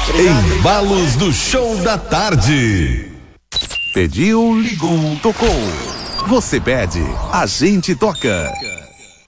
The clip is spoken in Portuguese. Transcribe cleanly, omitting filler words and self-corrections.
Embalos do Show da Tarde. Pediu, ligou, tocou. Você pede, a gente toca.